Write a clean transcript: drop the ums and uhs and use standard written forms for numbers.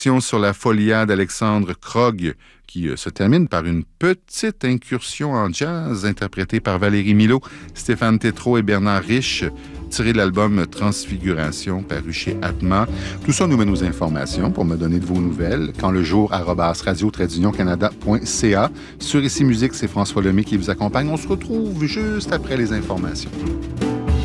Sur la Folia d'Alexandre Krog, qui se termine par une petite incursion en jazz interprétée par Valérie Milot, Stéphane Tétrault et Bernard Riche, tiré de l'album Transfiguration, paru chez Atma. Tout ça nous mène aux informations pour me donner de vos nouvelles. Quand le jour, @radio-canada.ca. Sur Ici Musique, c'est François Lemay qui vous accompagne. On se retrouve juste après les informations.